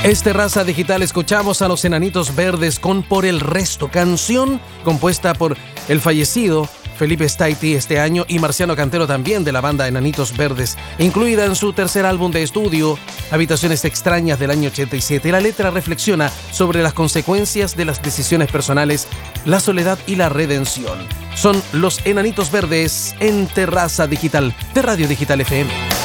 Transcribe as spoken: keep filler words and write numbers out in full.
Este Raza Digital escuchamos a los Enanitos Verdes con Por el Resto, canción compuesta por el fallecido Felipe Staiti este año y Marciano Cantero también de la banda Enanitos Verdes, incluida en su tercer álbum de estudio, Habitaciones Extrañas del año ochenta y siete. La letra reflexiona sobre las consecuencias de las decisiones personales, la soledad y la redención. Son los Enanitos Verdes en Terraza Digital de Radio Digital F M.